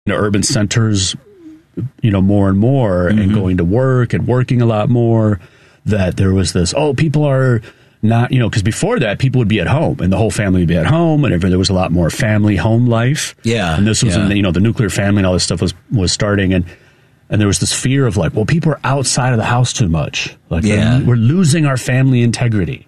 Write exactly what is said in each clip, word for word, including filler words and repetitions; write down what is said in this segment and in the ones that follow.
to urban centers, you know, more and more, mm-hmm. and going to work and working a lot more, that there was this, oh, people are not, you know, because before that, people would be at home and the whole family would be at home, and there was a lot more family home life. Yeah. And this was, yeah. in the, you know, the nuclear family and all this stuff was, was starting. And, and there was this fear of like, well, people are outside of the house too much. Like, yeah. we're losing our family integrity.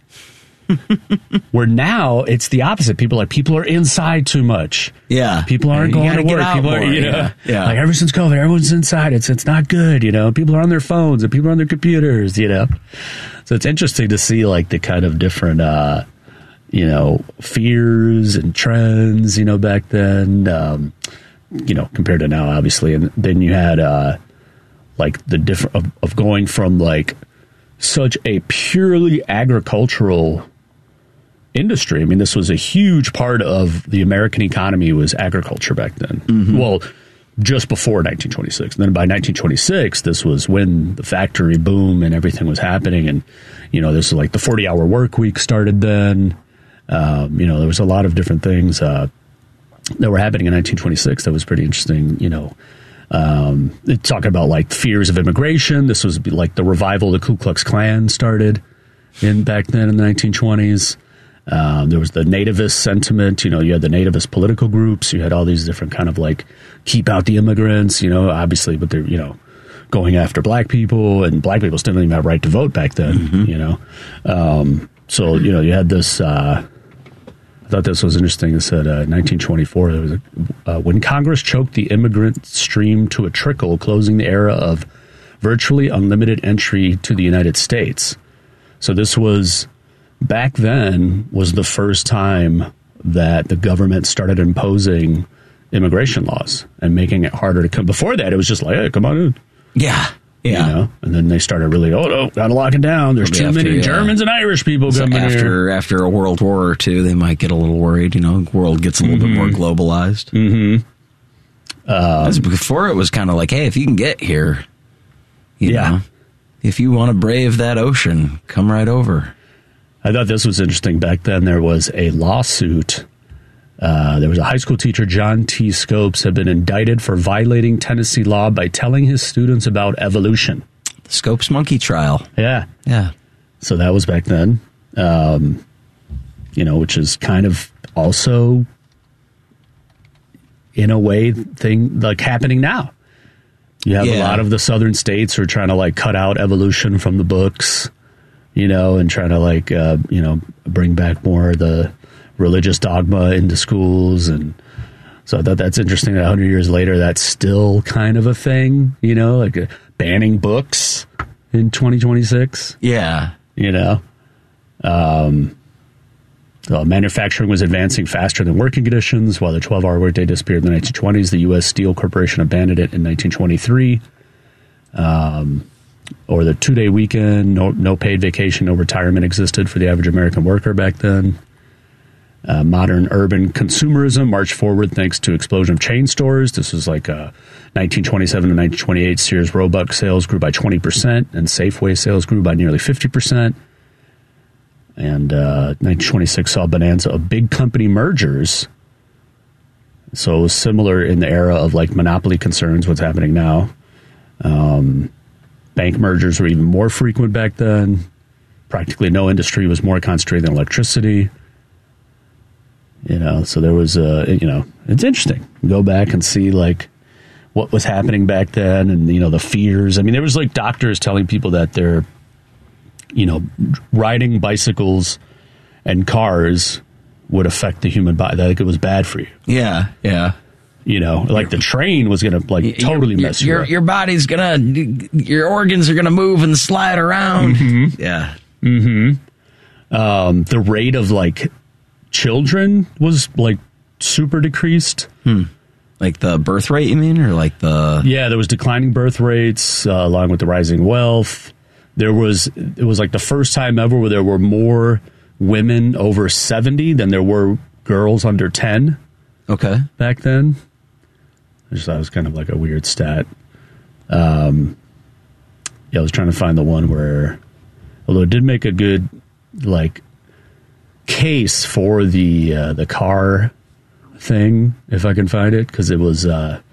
Where now it's the opposite. People are like, people are inside too much. Yeah. People aren't you going to work. People more, are, you know, yeah. yeah. like ever since COVID, everyone's inside. It's, it's not good. You know, people are on their phones and people are on their computers, you know. So it's interesting to see like the kind of different, uh, you know, fears and trends, you know, back then, um, you know, compared to now, obviously. And then you had, uh, like the different of, of going from like such a purely agricultural industry. I mean, this was a huge part of the American economy was agriculture back then. Mm-hmm. Well, just before nineteen twenty-six. And then by nineteen twenty-six, this was when the factory boom and everything was happening. And, you know, this was like the forty-hour work week started then. Um, you know, there was a lot of different things uh, that were happening in nineteen twenty-six that was pretty interesting, you know. Um, talking about like fears of immigration. This was like the revival of the Ku Klux Klan started in back then in the nineteen twenties. Um, there was the nativist sentiment. You know, you had the nativist political groups. You had all these different kind of like keep out the immigrants, you know, obviously, but they're, you know, going after black people, and black people still didn't even have a right to vote back then, mm-hmm. you know. Um, so, you know, you had this, uh, I thought this was interesting. It said uh, nineteen twenty-four, there was a, uh, when Congress choked the immigrant stream to a trickle, closing the era of virtually unlimited entry to the United States. So this was, back then, was the first time that the government started imposing immigration laws and making it harder to come. Before that, it was just like, hey, come on in. Yeah. Yeah. You know? And then they started really, oh, no, got to lock it down. There's too after, many yeah. Germans and Irish people so coming after, here. After a World War or two, they might get a little worried. You know, the world gets a little mm-hmm. bit more globalized. Mm-hmm. Um, before it was kind of like, hey, if you can get here, you yeah. know, if you want to brave that ocean, come right over. I thought this was interesting. Back then, there was a lawsuit. Uh, there was a high school teacher, John T. Scopes, had been indicted for violating Tennessee law by telling his students about evolution. The Scopes monkey trial. Yeah. Yeah. So that was back then, um, you know, which is kind of also, in a way, thing like happening now. You have yeah. a lot of the southern states are trying to like cut out evolution from the books, you know, and trying to like, uh, you know, bring back more of the religious dogma into schools. And so I thought that's interesting that one hundred years later, that's still kind of a thing, you know, like uh, banning books in twenty twenty-six. Yeah. You know, um, so manufacturing was advancing faster than working conditions. While the twelve-hour workday disappeared in the nineteen twenties, the U S Steel Corporation abandoned it in nineteen twenty-three. Um, or the two-day weekend, no, no paid vacation, no retirement existed for the average American worker back then. Uh, modern urban consumerism marched forward thanks to explosion of chain stores. This was like uh, nineteen twenty-seven to nineteen twenty-eight. Sears Roebuck sales grew by twenty percent, and Safeway sales grew by nearly fifty percent. And uh, nineteen twenty-six saw a bonanza of big company mergers. So it was similar in the era of like monopoly concerns, what's happening now. Um, bank mergers were even more frequent back then. Practically no industry was more concentrated than electricity. You know, so there was a, you know, it's interesting. Go back and see like what was happening back then and, you know, the fears. I mean, there was like doctors telling people that they're, you know, riding bicycles and cars would affect the human body. Like it was bad for you. Yeah, yeah. You know, like the train was going to like totally your, mess you your, up. Your body's going to, your organs are going to move and slide around. Mm-hmm. Yeah. Mm-hmm. Um, the rate of like children was like super decreased. Hmm. Like the birth rate, you mean? Or like the... Yeah, there was declining birth rates uh, along with the rising wealth. There was, it was like the first time ever where there were more women over seventy than there were girls under ten. Okay. Back then. I just thought it was kind of like a weird stat. Um, yeah, I was trying to find the one where, although it did make a good, like, case for the uh, the car thing, if I can find it, because it was, uh,